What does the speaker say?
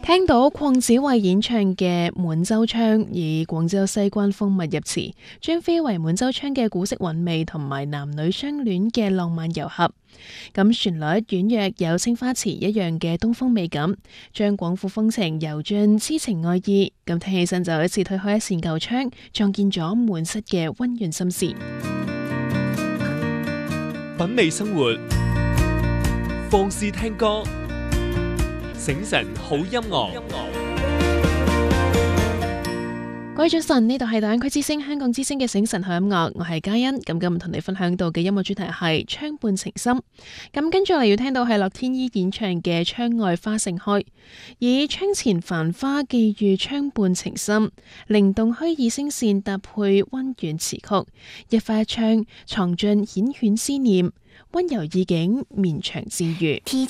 聽到鄺子慧演唱嘅《滿洲窗》，以廣州西關風物入詞，將非遺滿洲窗嘅古色韻味同埋男女相戀嘅浪漫糅合。咁旋律婉約有青花瓷一樣嘅東風味感，將廣府風情游進痴情愛意。咁聽起身就好似推開一扇舊窗，撞見咗滿室嘅溫潤心事。 品味生活，放肆聽歌，醒神好音樂。 各位早晨，呢度係大灣區之聲香港之聲嘅醒神好音樂，我係嘉欣。咁今日同你分享到嘅音樂主題係窗畔情深。咁跟住嚟要聽到係樂天依演唱嘅窗外花盛開，以窗前繁花寄予窗畔情深，靈動虛擬聲線搭配溫軟詞曲，一花一窗藏進繾綣思念，溫柔意境綿長自如。